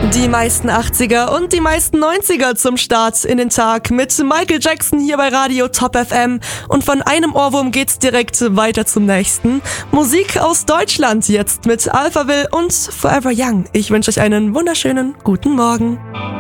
Die meisten 80er und die meisten 90er zum Start in den Tag mit Michael Jackson hier bei Radio Top FM. Und von einem Ohrwurm geht's direkt weiter zum nächsten. Musik aus Deutschland jetzt mit Alphaville und Forever Young. Ich wünsche euch einen wunderschönen guten Morgen.